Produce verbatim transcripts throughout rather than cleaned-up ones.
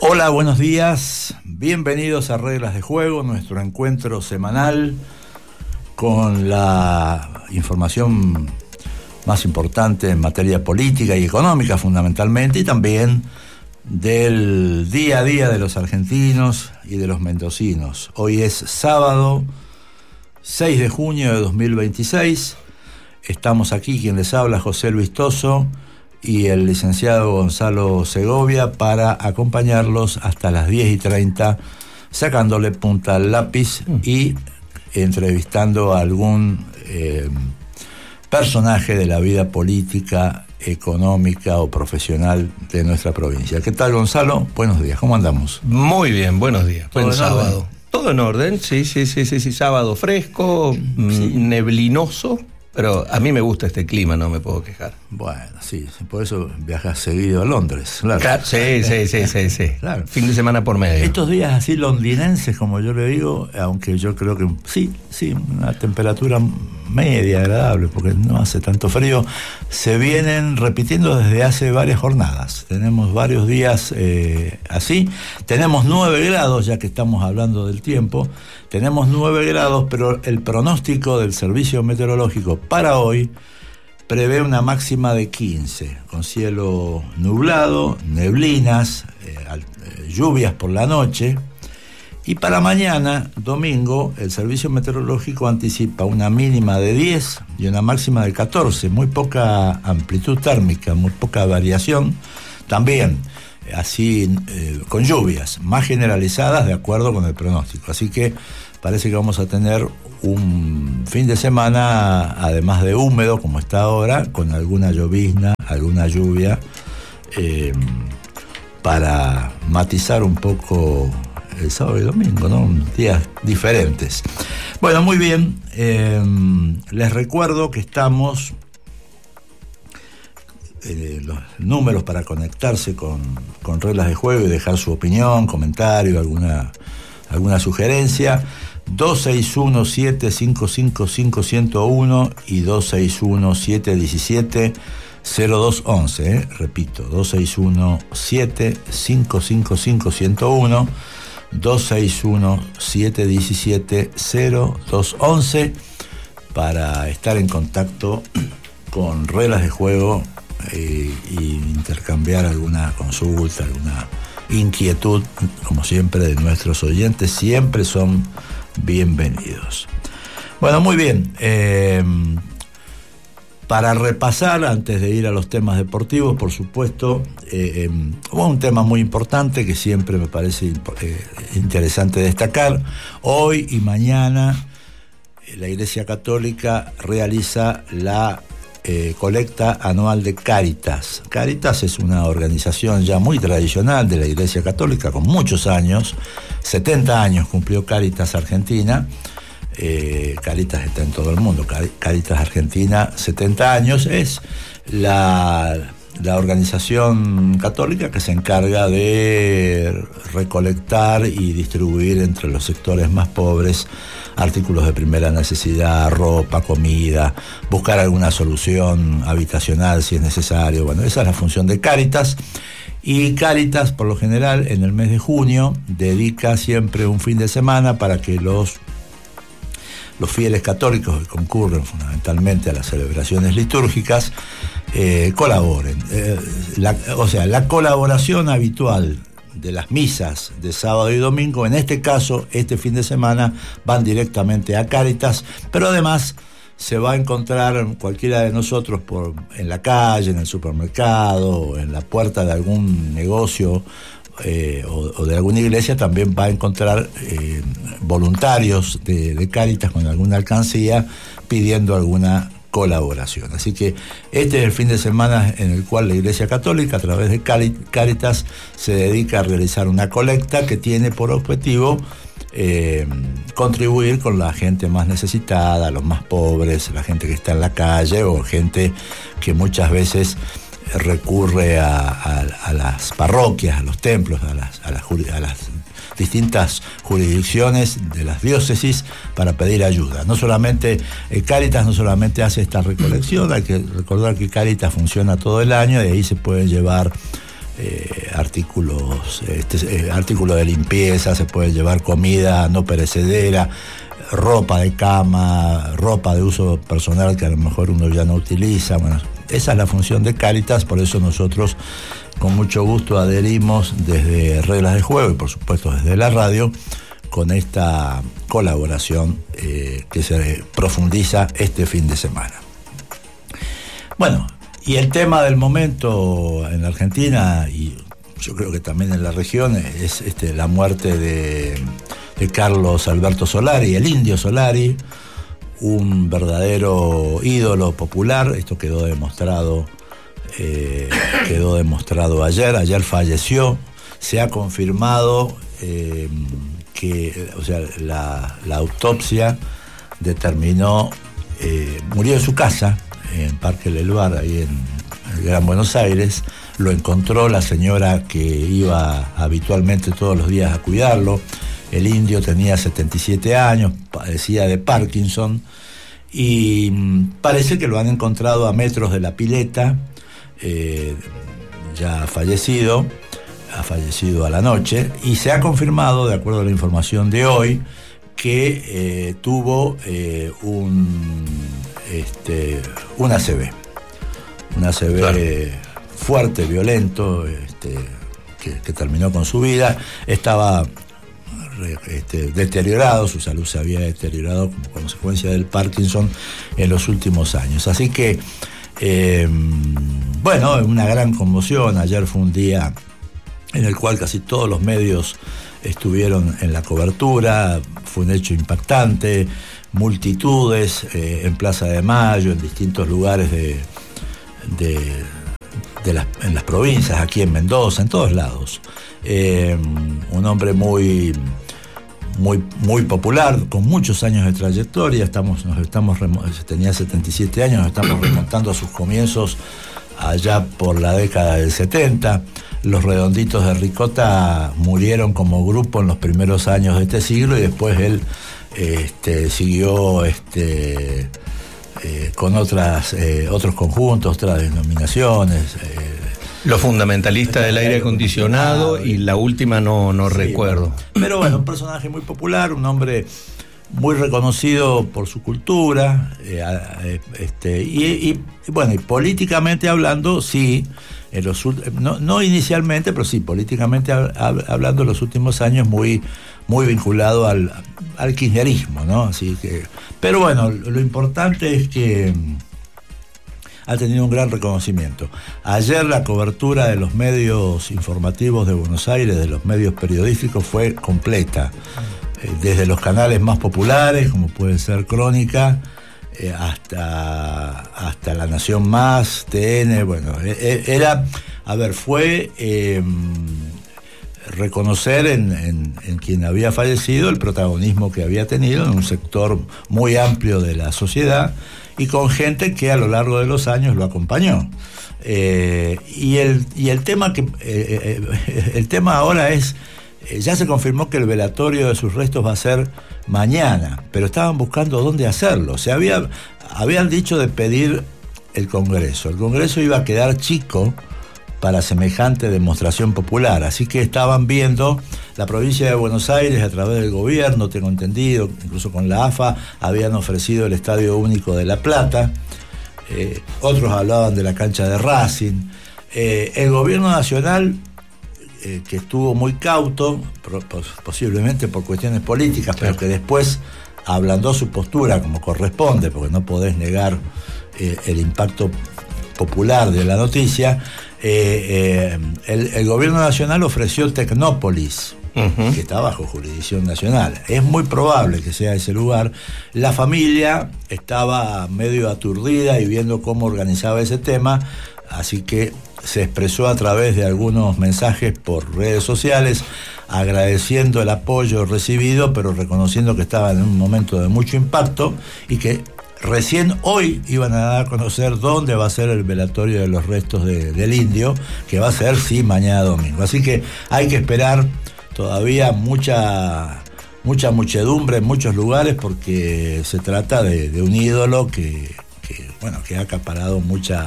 Hola, buenos días, bienvenidos a Reglas de Juego, nuestro encuentro semanal con la información más importante en materia política y económica fundamentalmente, y también del día a día de los argentinos y de los mendocinos. Hoy es sábado seis de junio de dos mil veintiséis, estamos aquí, quien les habla, José Luis Toso, y el licenciado Gonzalo Segovia, para acompañarlos hasta las diez y treinta, sacándole punta al lápiz y entrevistando a algún eh, personaje de la vida política, económica o profesional de nuestra provincia. ¿Qué tal, Gonzalo? Buenos días, ¿cómo andamos? Muy bien, buenos días. Buen sábado. Orden? Todo en orden, sí, sí, sí, sí, sí. Sábado fresco, sí. neblinoso. Pero a mí me gusta este clima, no me puedo quejar. Bueno, sí, por eso viajas seguido a Londres, claro. claro sí, sí, sí, sí, sí. Claro. Fin de semana por medio. Estos días así londinenses, como yo le digo, aunque yo creo que sí, sí, una temperatura media, agradable, porque no hace tanto frío, se vienen repitiendo desde hace varias jornadas. Tenemos varios días eh, así. Tenemos nueve grados, ya que estamos hablando del tiempo. Tenemos nueve grados, pero el pronóstico del Servicio Meteorológico para hoy prevé una máxima de quince, con cielo nublado, neblinas, eh, eh, lluvias por la noche. Y para mañana, domingo, el Servicio Meteorológico anticipa una mínima de diez y una máxima de catorce, muy poca amplitud térmica, muy poca variación. También así eh, con lluvias más generalizadas de acuerdo con el pronóstico. Así que parece que vamos a tener un fin de semana, además de húmedo como está ahora, con alguna llovizna, alguna lluvia, eh, para matizar un poco el sábado y domingo, ¿no? Días diferentes. Bueno, muy bien. Eh, les recuerdo que estamos... Eh, los números para conectarse con, con Reglas de Juego y dejar su opinión, comentario, alguna, alguna sugerencia, dos seis uno, siete cinco cinco cinco cero uno y dos seis uno, siete uno siete, cero dos once, eh. repito, dos seis uno, siete cinco cinco cinco cero uno, dos seis uno, siete uno siete, cero dos once, para estar en contacto con Reglas de Juego e intercambiar alguna consulta, alguna inquietud, como siempre, de nuestros oyentes. Siempre son bienvenidos. Bueno, muy bien. Eh, para repasar, antes de ir a los temas deportivos, por supuesto, eh, eh, un tema muy importante que siempre me parece eh, interesante destacar. Hoy y mañana la Iglesia Católica realiza la Eh, colecta anual de Cáritas. Cáritas es una organización ya muy tradicional de la Iglesia Católica, con muchos años, setenta años cumplió Cáritas Argentina. eh, Cáritas está en todo el mundo, Cáritas Argentina, setenta años, es la, la organización católica que se encarga de recolectar y distribuir entre los sectores más pobres artículos de primera necesidad, ropa, comida, buscar alguna solución habitacional si es necesario. Bueno, esa es la función de Cáritas. Y Cáritas, por lo general, en el mes de junio, dedica siempre un fin de semana para que los, los fieles católicos que concurren fundamentalmente a las celebraciones litúrgicas eh, colaboren. Eh, la, o sea, la colaboración habitual de las misas de sábado y domingo, en este caso, este fin de semana, van directamente a Cáritas, pero además se va a encontrar cualquiera de nosotros por, en la calle, en el supermercado, en la puerta de algún negocio eh, o, o de alguna iglesia, también va a encontrar eh, voluntarios de, de Cáritas con alguna alcancía pidiendo alguna colaboración. Así que este es el fin de semana en el cual la Iglesia Católica, a través de Cáritas, se dedica a realizar una colecta que tiene por objetivo eh, contribuir con la gente más necesitada, los más pobres, la gente que está en la calle o gente que muchas veces recurre a, a, a las parroquias, a los templos, a las, a las, a las distintas jurisdicciones de las diócesis para pedir ayuda. No solamente eh, Cáritas no solamente hace esta recolección, hay que recordar que Cáritas funciona todo el año y ahí se pueden llevar eh, artículos, este, eh, artículos de limpieza, se puede llevar comida no perecedera, ropa de cama, ropa de uso personal que a lo mejor uno ya no utiliza. Bueno, esa es la función de Cáritas, por eso nosotros con mucho gusto adherimos desde Reglas de Juego y por supuesto desde la radio con esta colaboración eh, que se profundiza este fin de semana. Bueno, y el tema del momento en Argentina y yo creo que también en la región es este, la muerte de, de Carlos Alberto Solari, el Indio Solari, un verdadero ídolo popular. Esto quedó demostrado, eh, quedó demostrado ayer. Ayer falleció. Se ha confirmado eh, que, o sea, la, la autopsia determinó, eh, murió en su casa, en Parque Lelvar, ahí en el Gran Buenos Aires. Lo encontró la señora que iba habitualmente todos los días a cuidarlo. El Indio tenía setenta y siete años, padecía de Parkinson y parece que lo han encontrado a metros de la pileta, eh, ya fallecido, ha fallecido a la noche, y se ha confirmado, de acuerdo a la información de hoy, que eh, tuvo eh, un, este, un A C V, un A C V claro. fuerte, violento, este, que, que terminó con su vida. Estaba Este, deteriorado, su salud se había deteriorado como consecuencia del Parkinson en los últimos años. Así que, eh, bueno, una gran conmoción. Ayer fue un día en el cual casi todos los medios estuvieron en la cobertura. Fue un hecho impactante, multitudes eh, en Plaza de Mayo, en distintos lugares de, de, de las, en las provincias, aquí en Mendoza, en todos lados. Eh, un hombre muy Muy, muy popular, con muchos años de trayectoria. Estamos, nos estamos, tenía setenta y siete años, nos estamos remontando a sus comienzos allá por la década del setenta. Los Redonditos de Ricota murieron como grupo en los primeros años de este siglo y después él este, siguió este, eh, con otras, eh, otros conjuntos, otras denominaciones. Eh, Los fundamentalistas del aire acondicionado y la última no, no sí, recuerdo. Pero bueno, un personaje muy popular, un hombre muy reconocido por su cultura, eh, este, y, y, y bueno, y políticamente hablando, sí, en los, no, no inicialmente, pero sí, políticamente hablando, en los últimos años muy, muy vinculado al, al kirchnerismo, ¿no? Así que, pero bueno, lo importante es que ha tenido un gran reconocimiento. Ayer la cobertura de los medios informativos de Buenos Aires, de los medios periodísticos, fue completa. Eh, desde los canales más populares, como puede ser Crónica, eh, hasta, hasta La Nación Más, T N, bueno, eh, era, a ver, fue eh, reconocer en, en, en quien había fallecido el protagonismo que había tenido en un sector muy amplio de la sociedad, y con gente que a lo largo de los años lo acompañó. Eh, y, el, y el tema que eh, eh, el tema ahora es, eh, ya se confirmó que el velatorio de sus restos va a ser mañana, pero estaban buscando dónde hacerlo. Se había, habían dicho de pedir el Congreso. El Congreso iba a quedar chico para semejante demostración popular, así que estaban viendo. La provincia de Buenos Aires, a través del gobierno, tengo entendido, incluso con la A F A, habían ofrecido el Estadio Único de La Plata, eh, otros hablaban de la cancha de Racing. Eh, el gobierno nacional, eh, que estuvo muy cauto, posiblemente por cuestiones políticas, pero que después ablandó su postura como corresponde, porque no podés negar eh, el impacto popular de la noticia. Eh, eh, el, el gobierno nacional ofreció Tecnópolis, uh-huh, que está bajo jurisdicción nacional. Es muy probable que sea ese lugar. La familia estaba medio aturdida y viendo cómo organizaba ese tema, así que se expresó a través de algunos mensajes por redes sociales, agradeciendo el apoyo recibido, pero reconociendo que estaba en un momento de mucho impacto y que recién hoy iban a dar a conocer dónde va a ser el velatorio de los restos de, del Indio, que va a ser, sí, mañana domingo. Así que hay que esperar todavía mucha, mucha muchedumbre en muchos lugares, porque se trata de, de un ídolo que, que, bueno, que ha acaparado mucha,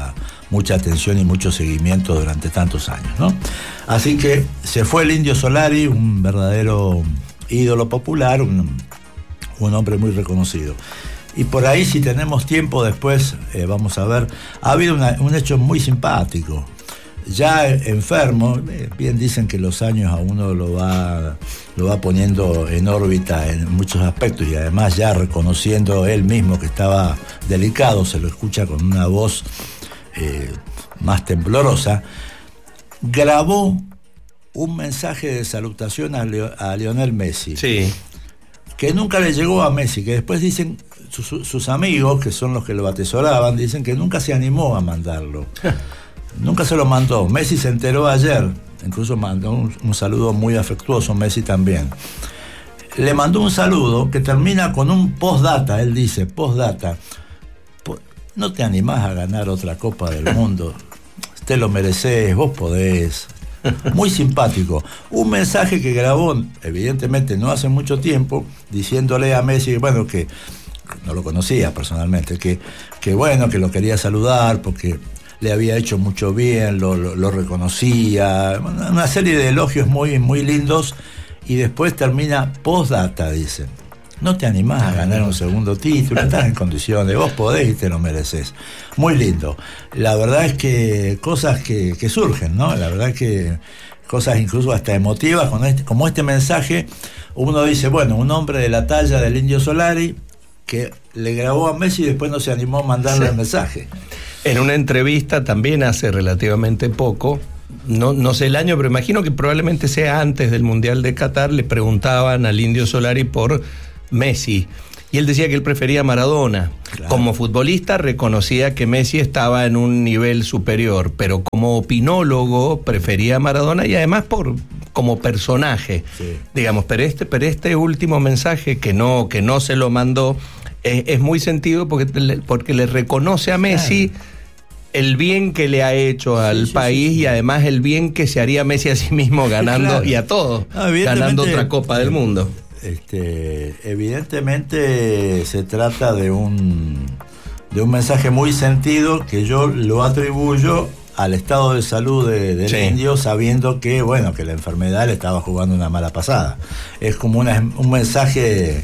mucha atención y mucho seguimiento durante tantos años, ¿no? Así que se fue el Indio Solari, un verdadero ídolo popular, un, un hombre muy reconocido. Y por ahí, si tenemos tiempo después, eh, vamos a ver, ha habido una, un hecho muy simpático. Ya enfermo, bien dicen que los años a uno lo va, lo va poniendo en órbita en muchos aspectos, y además ya reconociendo él mismo que estaba delicado, se lo escucha con una voz eh, más temblorosa, grabó un mensaje de salutación a, Leo, a Lionel Messi. Sí. Que nunca le llegó a Messi, que después dicen sus, sus amigos, que son los que lo atesoraban, dicen que nunca se animó a mandarlo. Nunca se lo mandó. Messi se enteró ayer, incluso mandó un, un saludo muy afectuoso, Messi también. Le mandó un saludo que termina con un postdata, él dice, postdata. No te animás a ganar otra Copa del Mundo, te lo mereces, vos podés. Muy simpático. Un mensaje que grabó, evidentemente no hace mucho tiempo, diciéndole a Messi, bueno, que no lo conocía personalmente, que, que bueno, que lo quería saludar porque le había hecho mucho bien, lo, lo, lo reconocía, una serie de elogios muy, muy lindos, y después termina postdata, dice. No te animás a ganar un segundo título, estás en condiciones, vos podés y te lo mereces. Muy lindo. La verdad es que cosas que, que surgen, ¿no? La verdad es que cosas incluso hasta emotivas, con este, como este mensaje, uno dice, bueno, un hombre de la talla del Indio Solari que le grabó a Messi y después no se animó a mandarle sí. el mensaje. En una entrevista también hace relativamente poco, no, no sé el año, pero imagino que probablemente sea antes del Mundial de Qatar, le preguntaban al Indio Solari por Messi, y él decía que él prefería a Maradona. Claro. Como futbolista reconocía que Messi estaba en un nivel superior, pero como opinólogo prefería a Maradona, y además por como personaje, sí. digamos, pero este, pero este último mensaje que no, que no se lo mandó es, es muy sentido porque, porque le reconoce a Messi claro. el bien que le ha hecho al sí, país sí, sí, sí. y además el bien que se haría Messi a sí mismo ganando claro. y a todos, no, ganando otra Copa del Mundo. Este, evidentemente se trata de un de un mensaje muy sentido que yo lo atribuyo al estado de salud de, del sí. Indio, sabiendo que bueno que la enfermedad le estaba jugando una mala pasada. Es como una, un mensaje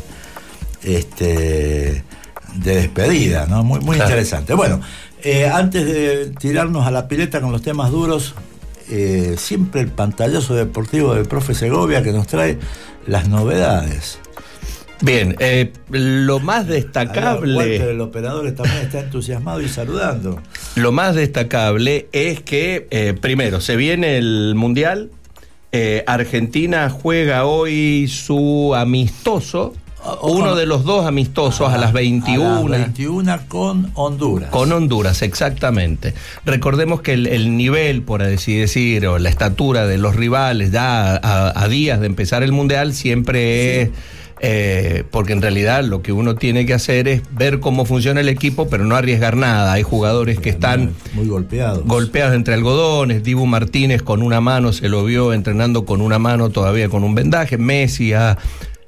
este de despedida, ¿no? Muy, muy claro. interesante. Bueno, eh, antes de tirarnos a la pileta con los temas duros, eh, siempre el pantallazo deportivo del profe Segovia que nos trae las novedades. Bien, eh, lo más destacable... Walter, el operador, también está entusiasmado y saludando. Lo más destacable es que, eh, primero, se viene el Mundial, eh, Argentina juega hoy su amistoso, o uno con, de los dos amistosos a, a las veintiuna. A las veintiuna con Honduras. Con Honduras, exactamente. Recordemos que el, el nivel, por así decir, o la estatura de los rivales ya a, a días de empezar el Mundial siempre sí. es... Eh, porque en realidad lo que uno tiene que hacer es ver cómo funciona el equipo, pero no arriesgar nada. Hay jugadores que están muy golpeados golpeados entre algodones. Dibu Martínez con una mano, se lo vio entrenando con una mano todavía con un vendaje. Messi ha,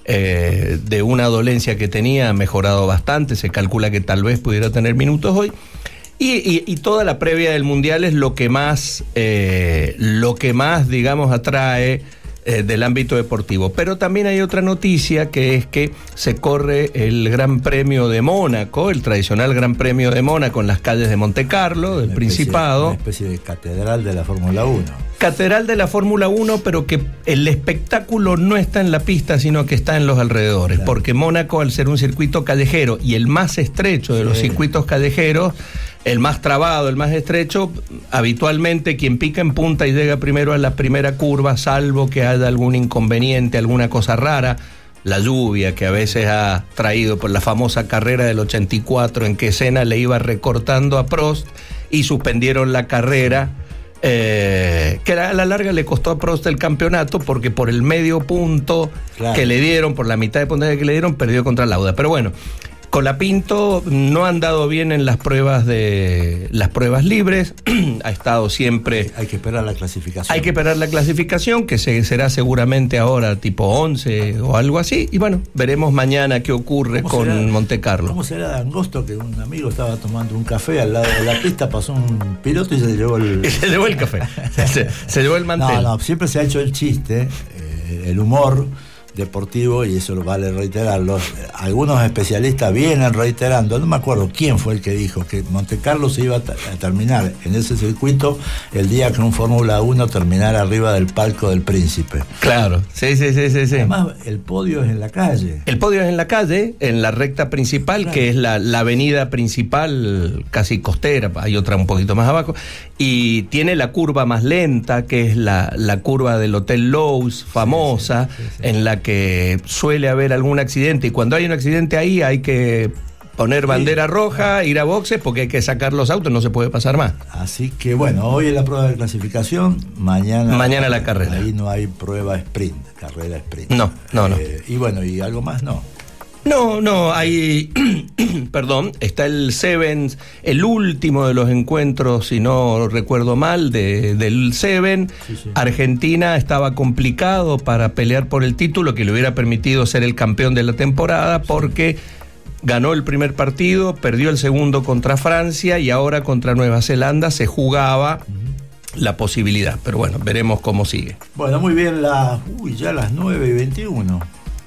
eh, de una dolencia que tenía, ha mejorado bastante. Se calcula que tal vez pudiera tener minutos hoy. Y, y, y toda la previa del Mundial es lo que más, eh, lo que más, digamos, atrae eh, del ámbito deportivo. Pero también hay otra noticia, que es que se corre el Gran Premio de Mónaco, el tradicional Gran Premio de Mónaco en las calles de Monte Carlo, del Principado. Una especie de catedral de la Fórmula uno. Catedral de la Fórmula uno, pero que el espectáculo no está en la pista, sino que está en los alrededores. Claro. Porque Mónaco, al ser un circuito callejero y el más estrecho de los sí. circuitos callejeros, el más trabado, el más estrecho, habitualmente quien pica en punta y llega primero a la primera curva, salvo que haya algún inconveniente, alguna cosa rara, la lluvia que a veces ha traído por la famosa carrera del ochenta y cuatro, en que Senna le iba recortando a Prost y suspendieron la carrera, eh, que a la larga le costó a Prost el campeonato, porque por el medio punto claro. que le dieron, por la mitad de puntaje que le dieron, perdió contra Lauda. Pero bueno, Colapinto no ha andado bien en las pruebas de las pruebas libres, ha estado siempre... Hay que esperar la clasificación. Hay que esperar la clasificación, que se, será seguramente ahora tipo once o algo así, y bueno, veremos mañana qué ocurre con será, Monte Carlo. ¿Cómo será de angosto que un amigo estaba tomando un café al lado de la pista, pasó un piloto y se llevó el... Y se llevó el café, se, se llevó el mantel. No, no, siempre se ha hecho el chiste, eh, el humor deportivo, y eso lo vale reiterarlo. Algunos especialistas vienen reiterando, no me acuerdo quién fue el que dijo que Monte Carlo se iba a, t- a terminar en ese circuito el día que un Fórmula uno terminara arriba del palco del Príncipe. Claro, sí, sí, sí, sí, sí. Además, el podio es en la calle. El podio es en la calle, en la recta principal, claro, que es la, la avenida principal, casi costera, hay otra un poquito más abajo, y tiene la curva más lenta, que es la, la curva del Hotel Lowe's, famosa, sí, sí, sí, sí. en la que que suele haber algún accidente, y cuando hay un accidente ahí hay que poner bandera sí. roja, ir a boxes, porque hay que sacar los autos, no se puede pasar más. Así que bueno, hoy es la prueba de clasificación, mañana mañana la carrera. Ahí no hay prueba sprint, carrera sprint. No, no, eh, no. Y bueno, y algo más no. No, no, hay, perdón, está el Sevens, el último de los encuentros, si no recuerdo mal, de, del Seven. Sí, sí. Argentina estaba complicado para pelear por el título, que le hubiera permitido ser el campeón de la temporada, porque ganó el primer partido, perdió el segundo contra Francia, y ahora contra Nueva Zelanda se jugaba uh-huh. la posibilidad. Pero bueno, veremos cómo sigue. Bueno, muy bien, la, uy, ya las nueve y veintiuno.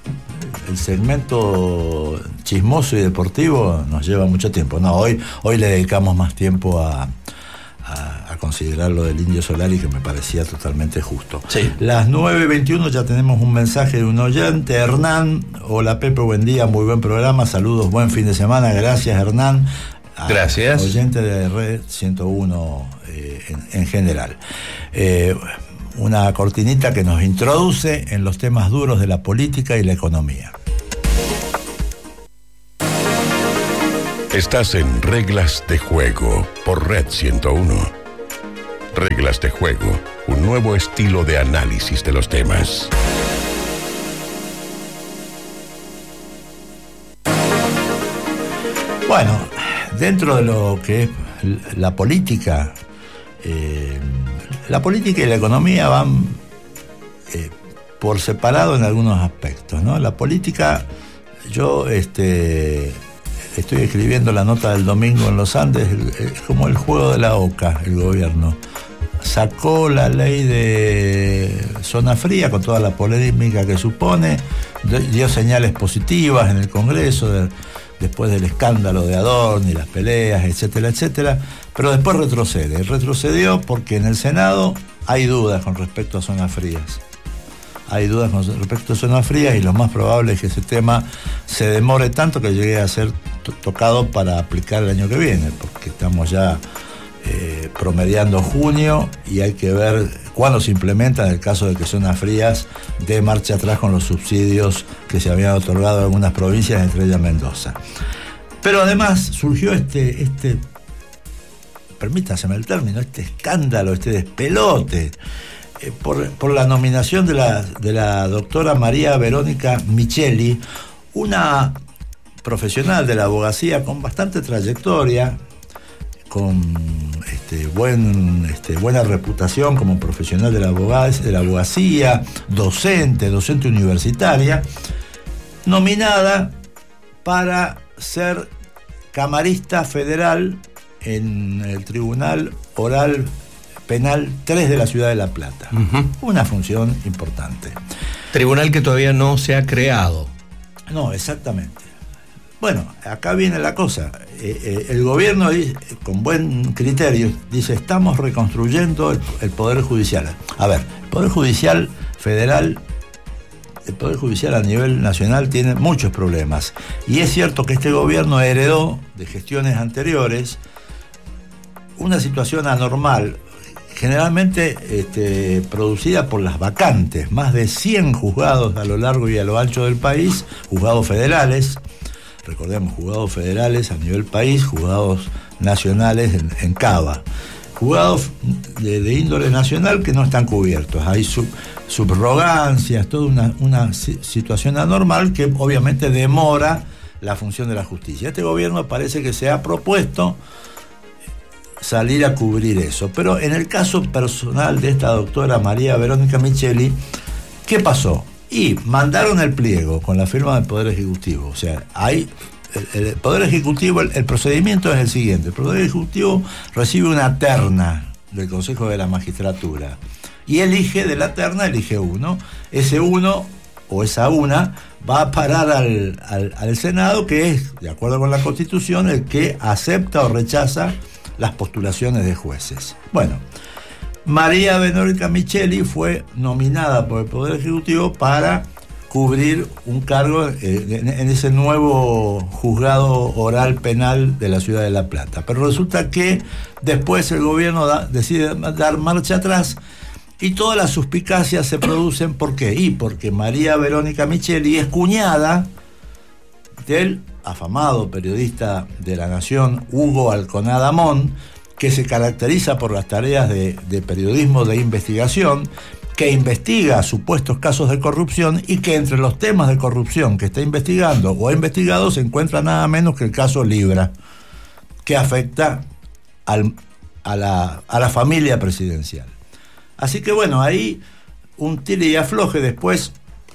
El segmento chismoso y deportivo nos lleva mucho tiempo. No, hoy, hoy le dedicamos más tiempo a, a, a considerar lo del Indio Solari, que me parecía totalmente justo. Sí. Las nueve y veintiuno ya tenemos un mensaje de un oyente, Hernán. Hola Pepe, buen día, muy buen programa, saludos, buen fin de semana, gracias Hernán. Gracias. Oyente de Red ciento uno eh, en, en general. Eh, una cortinita que nos introduce en los temas duros de la política y la economía. Estás en Reglas de Juego por Red ciento uno. Reglas de Juego, un nuevo estilo de análisis de los temas. Bueno, dentro de lo que es la política, eh, la política y la economía van eh, por separado en algunos aspectos, ¿no? La política, yo este, estoy escribiendo la nota del domingo en los Andes, es como el juego de la oca, el gobierno. Sacó la ley de zona fría con toda la polémica que supone, dio señales positivas en el Congreso de, después del escándalo de Adorni, las peleas, etcétera, etcétera, pero después retrocede. Retrocedió porque en el Senado hay dudas con respecto a zonas frías. Hay dudas con respecto a zonas frías y lo más probable es que ese tema se demore tanto que llegue a ser to- tocado para aplicar el año que viene, porque estamos ya eh, promediando junio y hay que ver cuándo se implementa en el caso de que zonas frías dé marcha atrás con los subsidios que se habían otorgado a algunas provincias, entre ellas Mendoza. Pero además surgió este, este permítaseme el término, este escándalo, este despelote, eh, por, por la nominación de la, de la doctora María Verónica Micheli, una profesional de la abogacía con bastante trayectoria, con este, buen, este, buena reputación como profesional de la, abogacía, de la abogacía, docente, docente universitaria, nominada para ser camarista federal en el Tribunal Oral Penal tres de la Ciudad de La Plata. Uh-huh. Una función importante. Tribunal que todavía no se ha creado. No, exactamente. Bueno, acá viene la cosa. Eh, eh, el gobierno, dice, con buen criterio, dice, estamos reconstruyendo el, el Poder Judicial. A ver, el Poder Judicial federal, el Poder Judicial a nivel nacional tiene muchos problemas. Y es cierto que este gobierno heredó de gestiones anteriores una situación anormal, generalmente este, producida por las vacantes. Más de cien juzgados a lo largo y a lo ancho del país, juzgados federales, recordemos, juzgados federales a nivel país, juzgados nacionales en, en Cava. Juzgados de, de índole nacional que no están cubiertos. Hay sub, subrogancias, toda una, una situación anormal que obviamente demora la función de la justicia. Este gobierno parece que se ha propuesto salir a cubrir eso. Pero en el caso personal de esta doctora María Verónica Micheli, ¿qué pasó? Y mandaron el pliego con la firma del Poder Ejecutivo. O sea, hay el, el Poder Ejecutivo, el, el procedimiento es el siguiente. El Poder Ejecutivo recibe una terna del Consejo de la Magistratura y elige, de la terna elige uno. Ese uno o esa una va a parar al, al, al Senado, que es, de acuerdo con la Constitución, el que acepta o rechaza las postulaciones de jueces. Bueno, María Verónica Micheli fue nominada por el Poder Ejecutivo para cubrir un cargo eh, en, en ese nuevo juzgado oral penal de la ciudad de La Plata. Pero resulta que después el gobierno da, decide dar marcha atrás y todas las suspicacias se producen. ¿Por qué? Y porque María Verónica Micheli es cuñada del afamado periodista de La Nación, Hugo Alconada Mon, que se caracteriza por las tareas de, de periodismo de investigación, que investiga supuestos casos de corrupción y que entre los temas de corrupción que está investigando o ha investigado se encuentra nada menos que el caso Libra, que afecta al, a, la, a la familia presidencial. Así que bueno, ahí un tire y afloje. Después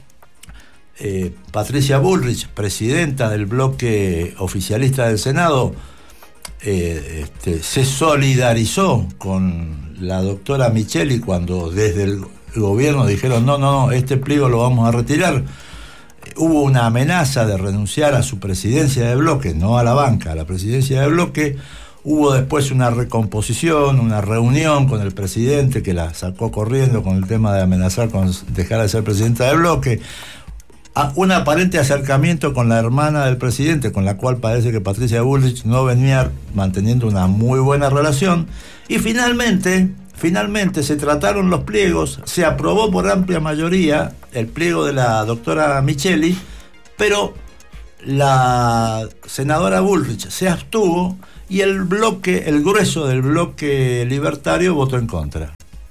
Eh, Patricia Bullrich, presidenta del bloque oficialista del Senado, eh, este, se solidarizó con la doctora Micheli cuando desde el gobierno dijeron no, no, no, este pliego lo vamos a retirar. Eh, hubo una amenaza de renunciar a su presidencia de bloque, no a la banca, a la presidencia de bloque. Hubo después una recomposición, una reunión con el presidente que la sacó corriendo con el tema de amenazar con dejar de ser presidenta del bloque. Un aparente acercamiento con la hermana del presidente, con la cual parece que Patricia Bullrich no venía manteniendo una muy buena relación, y finalmente, finalmente se trataron los pliegos, se aprobó por amplia mayoría el pliego de la doctora Micheli, pero la senadora Bullrich se abstuvo y el bloque, el grueso del bloque libertario votó en contra.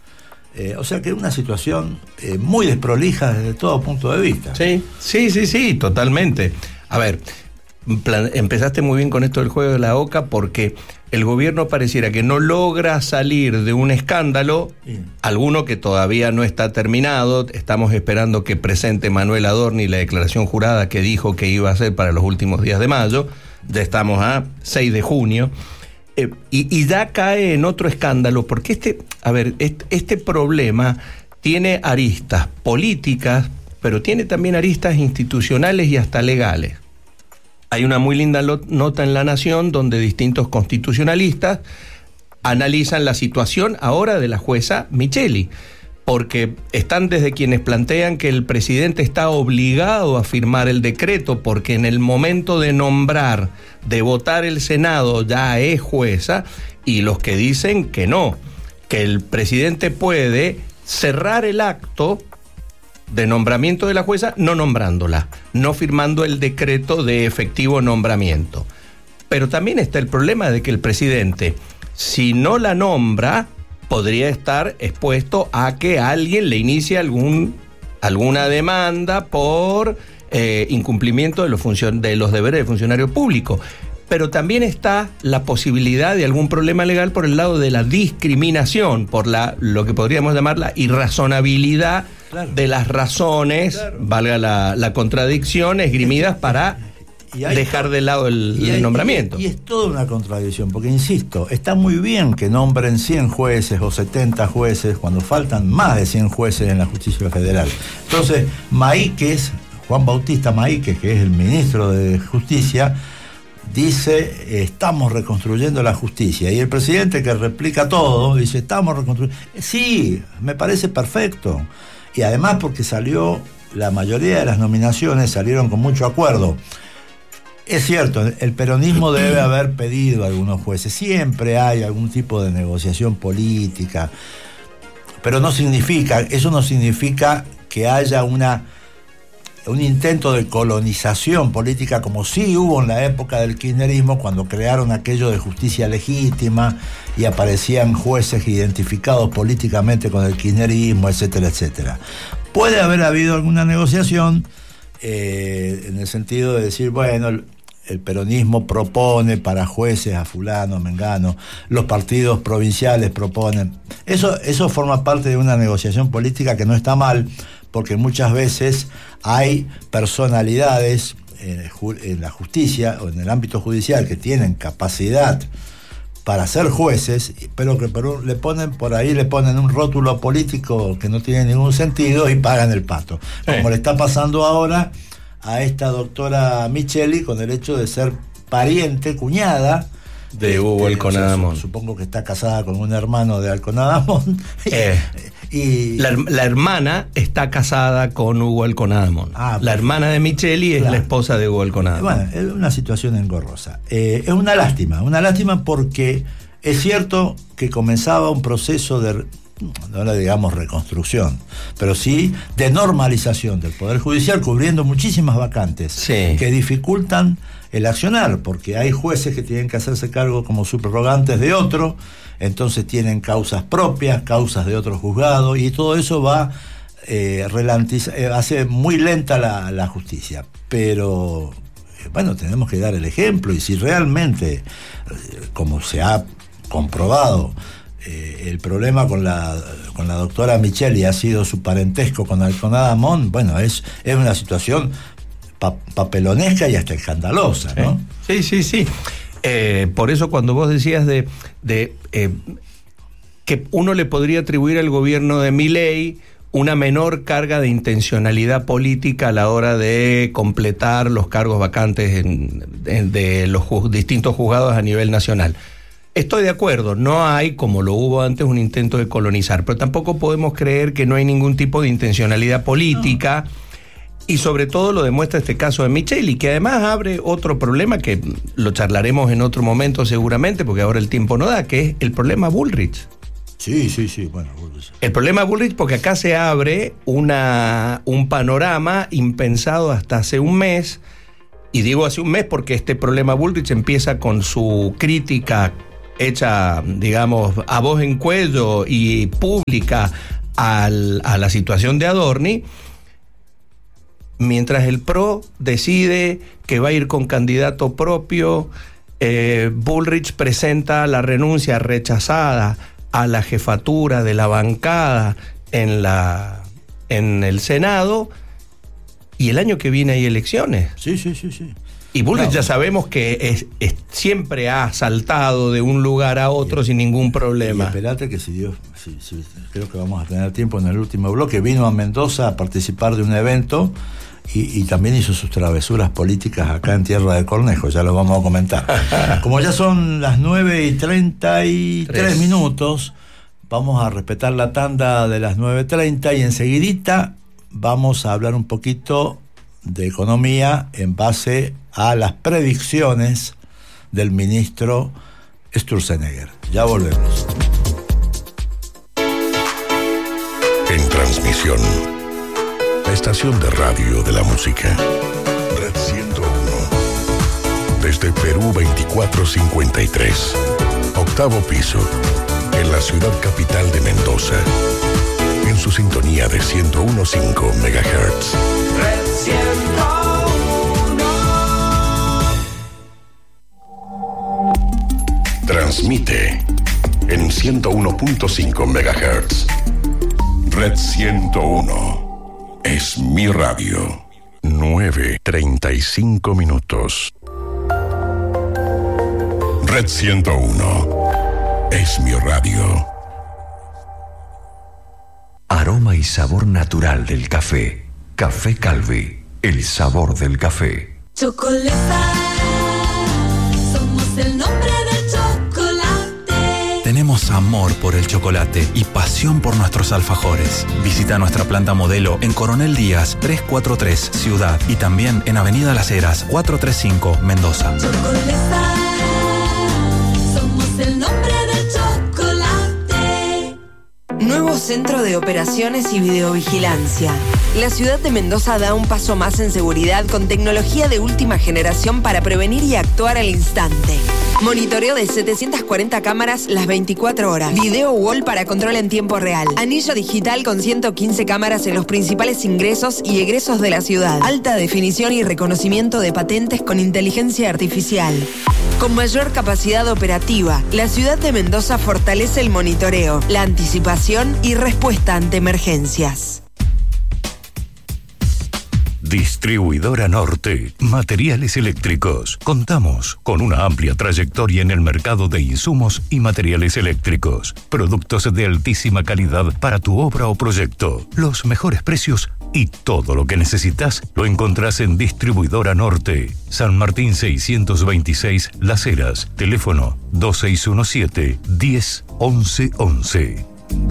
Eh, o sea que es una situación eh, muy desprolija desde todo punto de vista. Sí, sí, sí, sí, totalmente. A ver, plan, empezaste muy bien con esto del juego de la oca, porque el gobierno pareciera que no logra salir de un escándalo, sí. Alguno que todavía no está terminado. Estamos esperando que presente Manuel Adorni la declaración jurada que dijo que iba a hacer para los últimos días de mayo. Ya estamos a seis de junio. Eh, y, y ya cae en otro escándalo, porque este, a ver, este, este problema tiene aristas políticas, pero tiene también aristas institucionales y hasta legales. Hay una muy linda lo, nota en La Nación donde distintos constitucionalistas analizan la situación ahora de la jueza Micheli, porque están desde quienes plantean que el presidente está obligado a firmar el decreto porque en el momento de nombrar, de votar el Senado ya es jueza, y los que dicen que no, que el presidente puede cerrar el acto de nombramiento de la jueza no nombrándola, no firmando el decreto de efectivo nombramiento. Pero también está el problema de que el presidente, si no la nombra, podría estar expuesto a que alguien le inicie algún, alguna demanda por eh, incumplimiento de los, funcion- de los deberes de funcionario público. Pero también está la posibilidad de algún problema legal por el lado de la discriminación, por la lo que podríamos llamar la irrazonabilidad, claro, de las razones, claro, valga la, la contradicción, esgrimidas para hay, dejar de lado el, hay, el nombramiento. Y, y es toda una contradicción, porque insisto, está muy bien que nombren cien jueces o setenta jueces cuando faltan más de cien jueces en la justicia federal. Entonces, Maíquez, Juan Bautista Maíquez, que es el ministro de Justicia, dice, estamos reconstruyendo la justicia. Y el presidente, que replica todo, dice, estamos reconstruyendo. Sí, me parece perfecto. Y además porque salió, la mayoría de las nominaciones salieron con mucho acuerdo. Es cierto, el peronismo debe haber pedido a algunos jueces, siempre hay algún tipo de negociación política, pero no significa, eso no significa que haya una, un intento de colonización política como sí hubo en la época del kirchnerismo, cuando crearon aquello de justicia legítima y aparecían jueces identificados políticamente con el kirchnerismo, etcétera, etcétera. Puede haber habido alguna negociación, eh, en el sentido de decir, bueno, el peronismo propone para jueces a fulano, mengano, los partidos provinciales proponen. Eso, eso forma parte de una negociación política que no está mal, porque muchas veces hay personalidades en, en la justicia o en el ámbito judicial que tienen capacidad para ser jueces, pero que pero le ponen por ahí, le ponen un rótulo político que no tiene ningún sentido y pagan el pato. Como sí. le está pasando ahora a esta doctora Micheli con el hecho de ser pariente, cuñada de Hugo este, Alconadamón. O sea, supongo que está casada con un hermano de Alconadamón. Eh, y la, la hermana está casada con Hugo Alconadamón. Ah, la hermana de Micheli es claro. la esposa de Hugo Alconadamón. Bueno, es una situación engorrosa. Eh, es una lástima, una lástima porque es cierto que comenzaba un proceso de, no le digamos reconstrucción, pero sí de normalización del Poder Judicial, cubriendo muchísimas vacantes sí. que dificultan el accionar, porque hay jueces que tienen que hacerse cargo como subrogantes de otro, entonces tienen causas propias, causas de otros juzgados, y todo eso va eh, relantiza, eh, hace muy lenta la, la justicia. Pero eh, bueno, tenemos que dar el ejemplo, y si realmente, eh, como se ha comprobado, eh, el problema con la con la doctora Micheli ha sido su parentesco con Alconadamón, bueno, es, es una situación pa- papelonesca y hasta escandalosa, ¿no? Sí, sí, sí. Eh, por eso cuando vos decías de, de eh, que uno le podría atribuir al gobierno de Milei una menor carga de intencionalidad política a la hora de completar los cargos vacantes en, en, de los ju- distintos juzgados a nivel nacional. Estoy de acuerdo, no hay, como lo hubo antes, un intento de colonizar, pero tampoco podemos creer que no hay ningún tipo de intencionalidad política, no. Y sobre todo lo demuestra este caso de Micheli, que además abre otro problema que lo charlaremos en otro momento seguramente, porque ahora el tiempo no da, que es el problema Bullrich. Sí, sí, sí, bueno, Bullrich. El problema Bullrich, porque acá se abre una, un panorama impensado hasta hace un mes, y digo hace un mes porque este problema Bullrich empieza con su crítica hecha, digamos, a voz en cuello y pública al, a la situación de Adorni, mientras el P R O decide que va a ir con candidato propio. eh, Bullrich presenta la renuncia rechazada a la jefatura de la bancada en, la, en el Senado, y el año que viene hay elecciones. Sí, sí, sí, sí. Y Bullrich, no. ya sabemos que es, es, siempre ha saltado de un lugar a otro y, sin ningún problema. Y esperate que si Dios, si, si, creo que vamos a tener tiempo en el último bloque, vino a Mendoza a participar de un evento y, y también hizo sus travesuras políticas acá en Tierra de Cornejo, ya lo vamos a comentar. Como ya son las nueve y treinta y tres minutos, vamos a respetar la tanda de las nueve treinta y enseguidita vamos a hablar un poquito de economía en base a las predicciones del ministro Sturzenegger. Ya volvemos. En transmisión, la estación de radio de la música, Red ciento uno, desde Perú veinticuatro cincuenta y tres, octavo piso, en la ciudad capital de Mendoza, en su sintonía de ciento uno punto cinco megahertz. Red ciento uno. Transmite en ciento uno punto cinco megahertz. Red ciento uno es mi radio. nueve treinta y cinco minutos. Red ciento uno es mi radio. Aroma y sabor natural del café. Café Calvi, el sabor del café. Chocolata, somos el nombre del chocolate. Tenemos amor por el chocolate y pasión por nuestros alfajores. Visita nuestra planta modelo en Coronel Díaz trescientos cuarenta y tres, Ciudad, y también en Avenida Las Heras cuatrocientos treinta y cinco, Mendoza. Chocolata, somos el nombre del chocolate. Nuevo Centro de Operaciones y Videovigilancia. La ciudad de Mendoza da un paso más en seguridad con tecnología de última generación para prevenir y actuar al instante. Monitoreo de setecientas cuarenta cámaras las veinticuatro horas. Video wall para control en tiempo real. Anillo digital con ciento quince cámaras en los principales ingresos y egresos de la ciudad. Alta definición y reconocimiento de patentes con inteligencia artificial. Con mayor capacidad operativa, la ciudad de Mendoza fortalece el monitoreo, la anticipación y respuesta ante emergencias. Distribuidora Norte, materiales eléctricos. Contamos con una amplia trayectoria en el mercado de insumos y materiales eléctricos. Productos de altísima calidad para tu obra o proyecto. Los mejores precios y todo lo que necesitas lo encontrás en Distribuidora Norte. San Martín seiscientos veintiséis Las Heras. Teléfono dos seis uno siete, diez, once, once.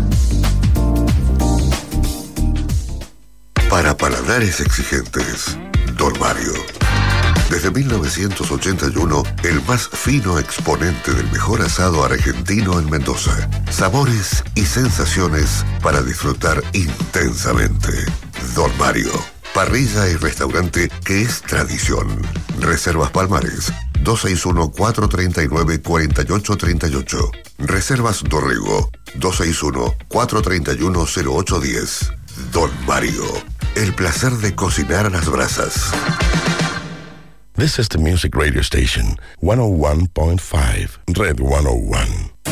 Para paladares exigentes, Don Mario. Desde mil novecientos ochenta y uno, el más fino exponente del mejor asado argentino en Mendoza. Sabores y sensaciones para disfrutar intensamente. Don Mario. Parrilla y restaurante que es tradición. Reservas Palmares. dos seis uno, cuatro tres nueve, cuatro ocho tres ocho. Reservas Dorrego. dos seis uno, cuatro tres uno, cero ocho uno cero. Don Mario. El placer de cocinar a las brasas. This is the music radio station, one oh one point five, Red one oh one.